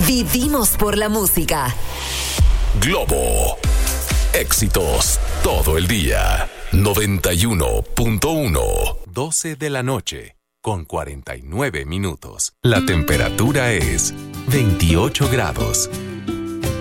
Vivimos por la música. Globo. Éxitos todo el día. 91.1. 12 de la noche, con 49 minutos. La temperatura es 28 grados.